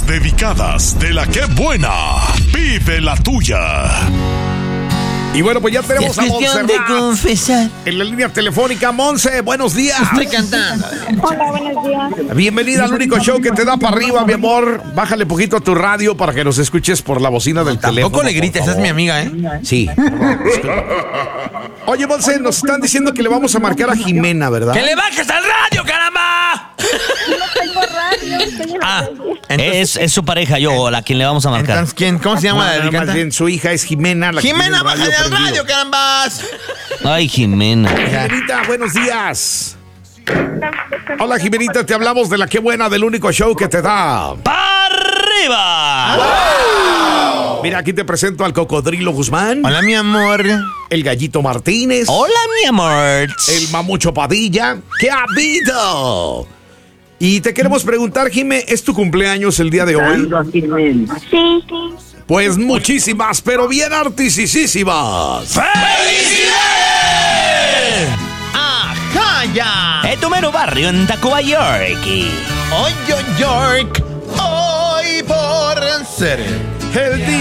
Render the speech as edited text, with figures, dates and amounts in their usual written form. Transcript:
Las dedicadas de la que buena. Vive la tuya. Y bueno, pues ya tenemos a Montserrat de confesar. en la línea telefónica. Monse, buenos días. Estoy cantando. Hola, buenos días. Bienvenida al único show que te da para arriba, mi amor. Bájale poquito a tu radio para que nos escuches por la bocina del teléfono. Tampoco le grites, esa es mi amiga, ¿eh? Sí. Oye, Monse, nos están diciendo que le vamos a marcar a Jimena, ¿verdad? ¡Que le bajes al radio, caramba! No tengo radio, estoy en la calle. Es su pareja, yo, a quien le vamos a marcar. Entonces, ¿quién? ¿Cómo se llama la No, dedicante? más bien, su hija es Jimena. La que tiene Jimena, el radio bájale al prendido. radio, carambas. Ay, Jimena. Jimenita, buenos días. Hola, Jimenita, te hablamos de la que buena, del único show que te da. ¡Para arriba! Mira, aquí te presento al Cocodrilo Guzmán, Hola, mi amor. el Gallito Martínez, Hola, mi amor. el Mamucho Padilla. ¿Qué ha habido? Y te queremos preguntar, Jime, ¿es tu cumpleaños el día de hoy? Sí. Pues muchísimas, pero bien artisísimas. ¡Felicidades! ¡Ajá, ya! Es tu mero barrio en Tacuba, York. Hoy, York. Hoy por ser El día